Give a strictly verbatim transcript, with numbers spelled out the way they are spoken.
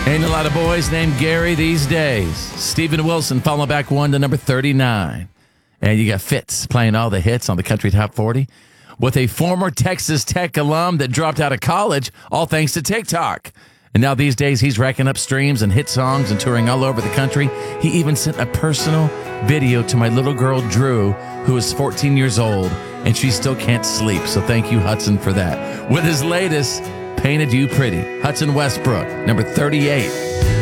Ain't a lot of boys named Gary these days. Stephen Wilson following back one to number thirty-nine. And you got Fitz playing all the hits on the Country Top forty with a former Texas Tech alum that dropped out of college, all thanks to TikTok. And now these days he's racking up streams and hit songs and touring all over the country. He even sent a personal video to my little girl, Drew, who is fourteen years old, and she still can't sleep. So thank you, Hudson, for that. With his latest, Painted You Pretty. Hudson Westbrook, number thirty-eight.